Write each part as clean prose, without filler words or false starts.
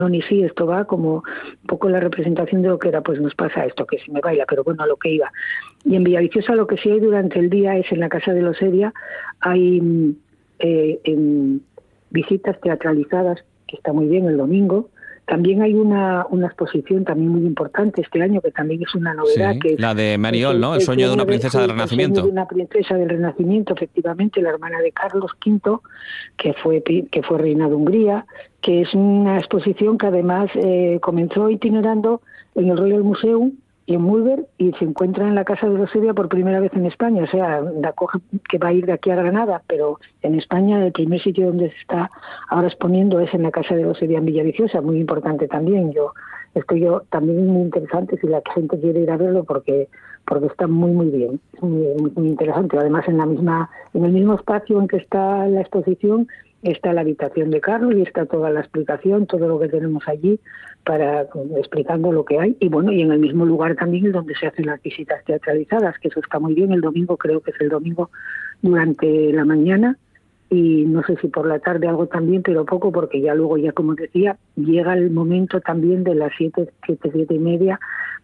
y sí, esto va como un poco la representación de lo que era, pues nos pasa esto, que se me baila, pero bueno, a lo que iba. Y en Villaviciosa lo que sí hay durante el día es en la Casa de los Heredia, hay visitas teatralizadas, que está muy bien el domingo. También hay una exposición también muy importante este año, que también es una novedad. Sí, Que es, la de Mariol, ¿no? El sueño de una princesa del Renacimiento. El sueño de una princesa del Renacimiento, efectivamente, la hermana de Carlos V, que fue reina de Hungría, que es una exposición que además comenzó itinerando en el Royal Museum y en Mulver, y se encuentra en la Casa de los Heredia por primera vez en España. O sea, la coge que va a ir de aquí a Granada, pero en España el primer sitio donde se está ahora exponiendo es en la Casa de los Heredia en Villaviciosa, muy importante también. Estoy también muy interesante si la gente quiere ir a verlo, porque está muy bien, muy interesante. Además, en el mismo espacio en que está la exposición está la habitación de Carlos y está toda la explicación, todo lo que tenemos allí explicando lo que hay. Y bueno, y en el mismo lugar también donde se hacen las visitas teatralizadas, que eso está muy bien. El domingo, creo que es el domingo durante la mañana, y no sé si por la tarde algo también, pero poco, porque ya luego, ya como decía, llega el momento también de las 7 y media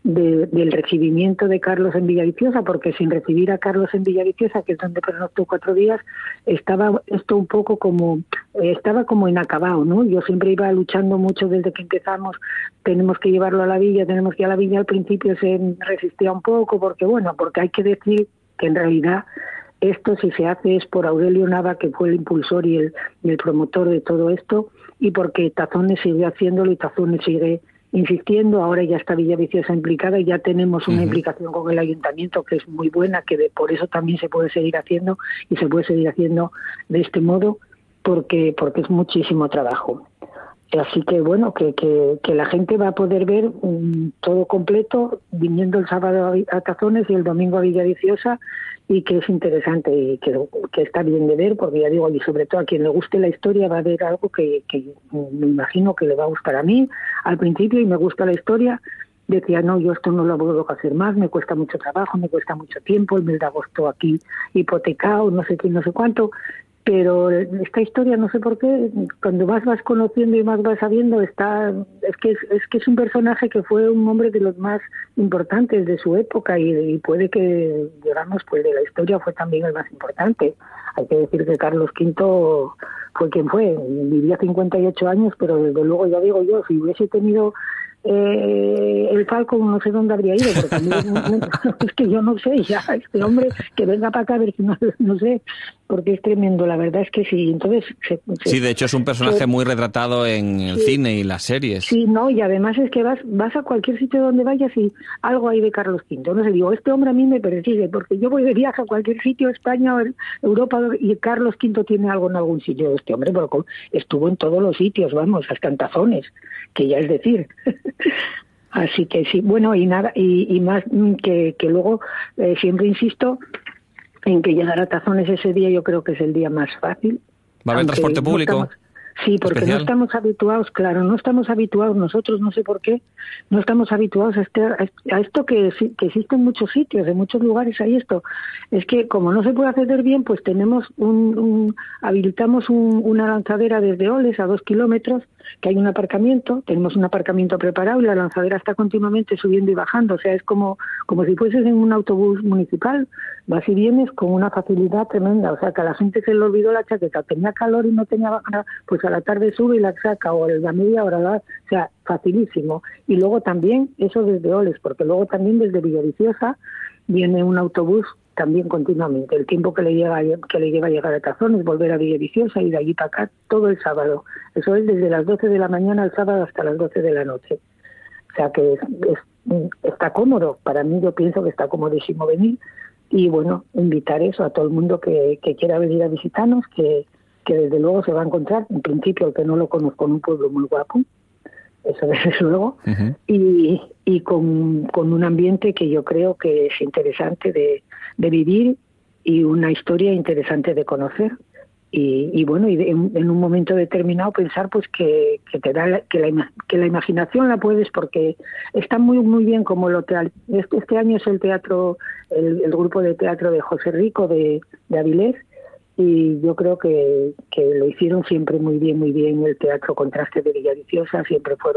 del recibimiento de Carlos en Villaviciosa, porque sin recibir a Carlos en Villaviciosa, que es donde pernoctó 4 días, estaba esto un poco estaba como inacabado, ¿no? Yo siempre iba luchando mucho desde que empezamos, tenemos que llevarlo a la villa, a la villa. Al principio se resistía un poco, porque hay que decir que en realidad esto, si se hace, es por Aurelio Nava, que fue el impulsor y el promotor de todo esto, y porque Tazones sigue haciéndolo y Tazones sigue insistiendo. Ahora ya está Villaviciosa implicada y ya tenemos una implicación con el ayuntamiento que es muy buena, que por eso también se puede seguir haciendo, y se puede seguir haciendo de este modo, porque es muchísimo trabajo. Así que bueno, que la gente va a poder ver todo completo viniendo el sábado a Tazones y el domingo a Villaviciosa, y que es interesante y que está bien de ver, porque ya digo, y sobre todo a quien le guste la historia va a ver algo que me imagino que le va a gustar. A mí al principio, y me gusta la historia, decía, no, yo esto no lo puedo hacer más, me cuesta mucho trabajo, me cuesta mucho tiempo, el mes de agosto aquí hipotecado, no sé qué, no sé cuánto. Pero esta historia, no sé por qué, cuando más vas conociendo y más vas sabiendo, es que es un personaje que fue un hombre de los más importantes de su época, y puede que, digamos, pues de la historia fue también el más importante. Hay que decir que Carlos V fue quien fue, vivía 58 años, pero desde luego, ya digo yo, si hubiese tenido el Falcon, no sé dónde habría ido, porque a mí es que yo no sé, ya este hombre que venga para acá a ver si no sé, porque es tremendo, la verdad es que sí. Entonces sí, de hecho es un personaje muy retratado en el cine y las series. Sí, no, y además es que vas a cualquier sitio donde vayas y algo hay de Carlos V. No sé, digo, este hombre a mí me persigue, porque yo voy de viaje a cualquier sitio, España o Europa, y Carlos V tiene algo en algún sitio de este hombre, porque estuvo en todos los sitios, vamos, hasta en Tazones, que ya es decir. Así que sí, bueno, y nada, y más que luego siempre insisto en que llegar a Tazones ese día yo creo que es el día más fácil. ¿Va a haber transporte público? Sí, porque especial. No estamos habituados, claro, no estamos habituados nosotros, no sé por qué, no estamos habituados a esto que existe en muchos sitios, en muchos lugares hay esto. Es que como no se puede acceder bien, pues tenemos habilitamos una lanzadera desde Oles a 2 kilómetros, que hay un aparcamiento, tenemos un aparcamiento preparado y la lanzadera está continuamente subiendo y bajando. O sea, es como si fueses en un autobús municipal, vas y vienes con una facilidad tremenda. O sea, que a la gente se le olvidó la chaqueta, tenía calor y no tenía bajada, pues a la tarde sube y la saca, o a la media hora o sea, facilísimo. Y luego también eso desde Oles, porque luego también desde Villaviciosa viene un autobús también continuamente, el tiempo que le lleva a llegar a Tazones, volver a Villaviciosa y de allí para acá todo el sábado. Eso es desde las 12 de la mañana el sábado hasta las 12 de la noche. O sea que está cómodo, para mí yo pienso que está comodísimo venir, y bueno, invitar eso a todo el mundo que quiera venir a visitarnos, que desde luego se va a encontrar, en principio, el que no lo conozco, en un pueblo muy guapo, eso desde luego, y con un ambiente que yo creo que es interesante de vivir, y una historia interesante de conocer, y bueno, y en un momento determinado pensar pues que te da que la imaginación la puedes, porque está muy muy bien como este año es el teatro, el grupo de teatro de José Rico de Avilés, y yo creo que lo hicieron siempre muy bien. El Teatro Contraste de Villaviciosa siempre fueron